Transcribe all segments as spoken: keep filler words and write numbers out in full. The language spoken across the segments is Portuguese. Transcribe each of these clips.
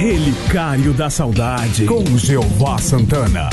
Relicário da Saudade, com Jeová Santana.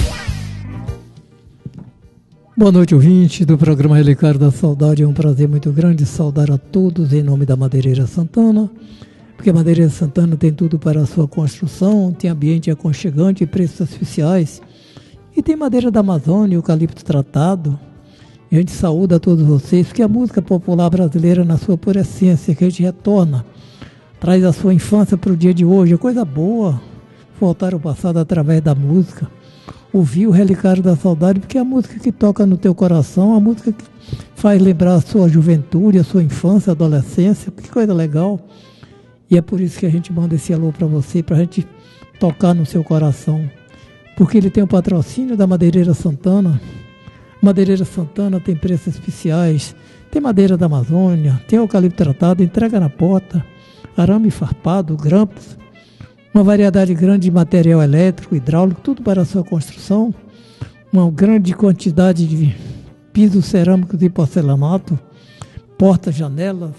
Boa noite, ouvinte do programa Relicário da Saudade. É um prazer muito grande saudar a todos em nome da Madeireira Santana, porque a Madeireira Santana tem tudo para a sua construção, tem ambiente aconchegante e preços especiais, e tem madeira da Amazônia, eucalipto tratado. E a gente saúda a todos vocês, porque a música popular brasileira, na sua pura essência, que a gente retorna, traz a sua infância para o dia de hoje. É coisa boa voltar ao passado através da música, ouvir o Relicário da Saudade, porque é a música que toca no teu coração, a música que faz lembrar a sua juventude, a sua infância, a adolescência. Que coisa legal. E é por isso que a gente manda esse alô para você, para a gente tocar no seu coração, porque ele tem o patrocínio da Madeireira Santana. Madeireira Santana tem preços especiais, tem madeira da Amazônia, tem eucalipto tratado, entrega na porta, arame farpado, grampos, uma variedade grande de material elétrico, hidráulico, tudo para a sua construção, uma grande quantidade de pisos cerâmicos e porcelanato, portas, janelas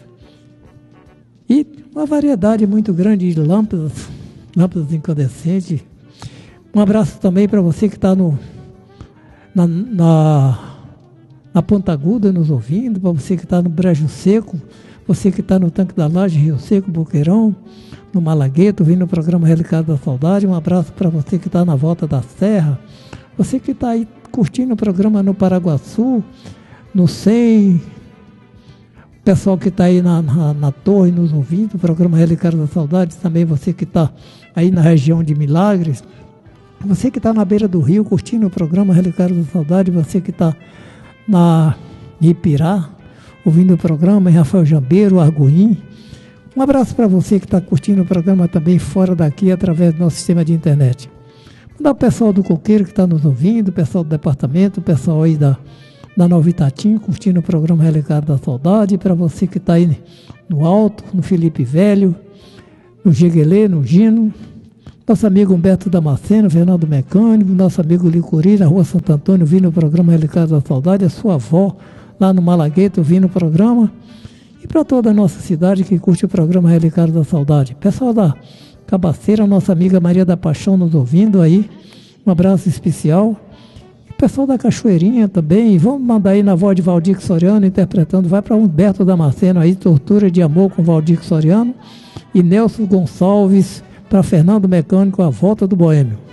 e uma variedade muito grande de lâmpadas, lâmpadas incandescentes. Um abraço também para você que está no Na, na, na Ponta Aguda nos ouvindo, para você que está no Brejo Seco, você que está no Tanque da Laje, Rio Seco, Boqueirão, no Malagueto, vindo no programa Relicário da Saudade. Um abraço para você que está na Volta da Serra, você que está aí curtindo o programa no Paraguaçu, no S E M, o pessoal que está aí na, na, na Torre nos ouvindo, o programa Relicário da Saudade, também você que está aí na região de Milagres, você que está na beira do rio curtindo o programa Relicário da Saudade, você que está na Ipirá ouvindo o programa, em Rafael Jambeiro, Arguim. Um abraço para você que está curtindo o programa também fora daqui, através do nosso sistema de internet. Mandar o pessoal do Coqueiro que está nos ouvindo, o pessoal do departamento, o pessoal aí da, da Nova Itatim, curtindo o programa Relicário da Saudade. Para você que está aí no Alto, no Felipe Velho, no Jeguelê, no Gino, nosso amigo Humberto Damasceno, Fernando Mecânico, nosso amigo Licuri, na Rua Santo Antônio, vindo o programa Relicário da Saudade, a sua avó, lá no Malagueto, vindo o programa, e para toda a nossa cidade que curte o programa Relicário da Saudade. Pessoal da Cabaceira, nossa amiga Maria da Paixão nos ouvindo aí, um abraço especial. E pessoal da Cachoeirinha também, vamos mandar aí na voz de Valdir Soriano, interpretando, vai para Humberto Damasceno aí, Tortura de Amor com Valdir Soriano, e Nelson Gonçalves, para Fernando Mecânico, A Volta do Boêmio.